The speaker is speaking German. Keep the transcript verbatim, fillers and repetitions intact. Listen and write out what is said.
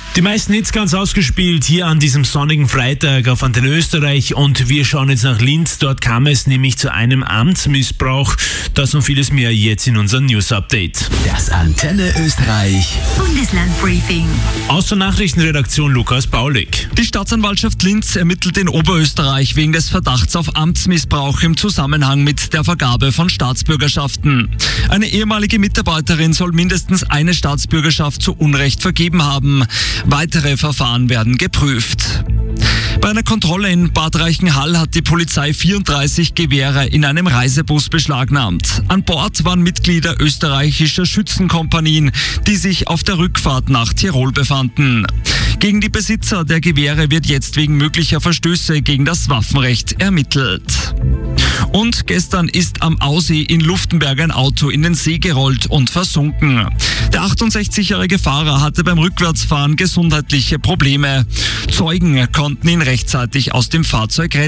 Die meisten Hits ganz ausgespielt hier an diesem sonnigen Freitag auf Antenne Österreich, und wir schauen jetzt nach Linz. Dort kam es nämlich zu einem Amtsmissbrauch. Das und vieles mehr jetzt in unserem News-Update. Das Antenne Österreich Bundesland-Briefing. Aus der Nachrichtenredaktion Lukas Baulig. Die Staatsanwaltschaft Linz ermittelt in Oberösterreich wegen des Verdachts auf Amtsmissbrauch im Zusammenhang mit der Vergabe von Staatsbürgerschaften. Eine ehemalige Mitarbeiterin soll mindestens eine Staatsbürgerschaft zu Unrecht vergeben haben. Weitere Verfahren werden geprüft. Bei einer Kontrolle in Bad Reichenhall hat die Polizei vierunddreißig Gewehre in einem Reisebus beschlagnahmt. An Bord waren Mitglieder österreichischer Schützenkompanien, die sich auf der Rückfahrt nach Tirol befanden. Gegen die Besitzer der Gewehre wird jetzt wegen möglicher Verstöße gegen das Waffenrecht ermittelt. Und gestern ist am Aussee in Luftenberg ein Auto in den See gerollt und versunken. Der achtundsechzigjährige Fahrer hatte beim Rückwärtsfahren gesundheitliche Probleme. Zeugen konnten ihn rechtzeitig aus dem Fahrzeug retten.